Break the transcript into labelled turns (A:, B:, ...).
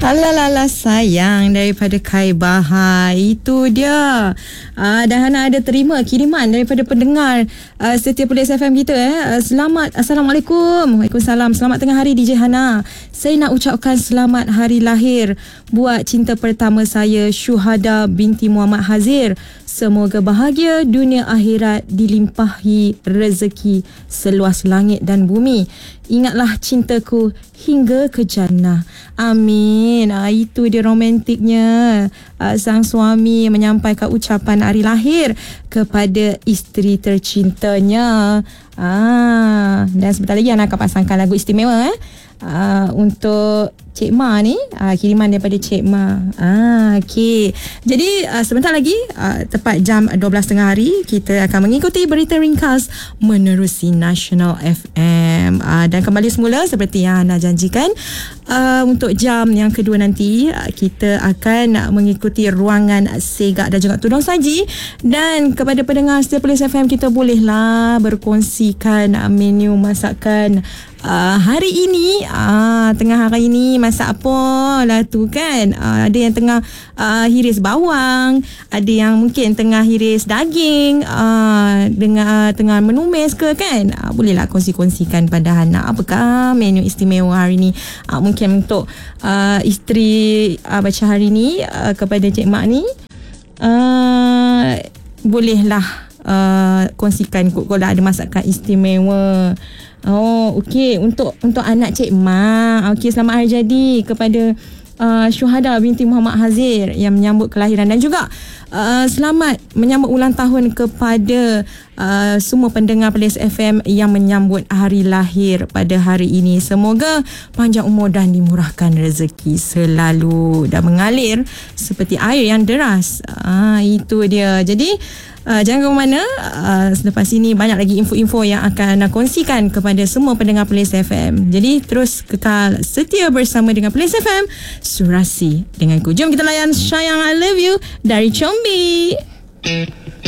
A: Alalala sayang daripada Kai Bahar. Itu dia. Dan Hana ada terima kiriman daripada pendengar setiap Police FM kita. Selamat. Assalamualaikum. Waalaikumsalam. Selamat tengah hari DJ Hana. Saya nak ucapkan selamat hari lahir buat cinta pertama saya, Syuhada binti Muhammad Hazir. Semoga bahagia dunia akhirat, dilimpahi rezeki seluas langit dan bumi. Ingatlah cintaku hingga ke jannah. Amin. Itu dia romantiknya. Sang suami menyampaikan ucapan hari lahir kepada isteri tercintanya. Dan sebentar lagi Ana akan pasangkan lagu istimewa untuk Cik Ma ni, kiriman daripada Cik Ma. Okey. Jadi sebentar lagi tepat jam 12 tengah hari kita akan mengikuti berita ringkas menerusi National FM. Dan kembali semula seperti yang Ana janjikan, untuk jam yang kedua nanti kita akan mengikuti ruangan segak dan juga tudung saji. Dan kepada pendengar setiap Police FM, kita bolehlah berkongsikan menu masakan hari ini. Tengah hari ini masak apa lah tu kan. Ada yang tengah hiris bawang, ada yang mungkin tengah hiris daging, dengan tengah menumis ke kan. Bolehlah kongsi-kongsikan pada Hana apakah menu istimewa hari ni. Mungkin untuk isteri baca hari ni, kepada Cik Mak ni, bolehlah kongsikan kalau ada masakan istimewa. Okey, untuk anak Cik Ma. Okey, selamat hari jadi kepada Syuhada binti Muhammad Hazir yang menyambut kelahiran, dan juga selamat menyambut ulang tahun kepada semua pendengar Police FM yang menyambut hari lahir pada hari ini. Semoga panjang umur dan dimurahkan rezeki selalu dan mengalir seperti air yang deras. Itu dia. Jadi jangan ke mana. Selepas ini banyak lagi info-info yang akan anda kongsikan kepada semua pendengar Police FM. Jadi terus kekal setia bersama dengan Police FM, Surasi denganku. Jom kita layan Sayang I Love You dari Combi.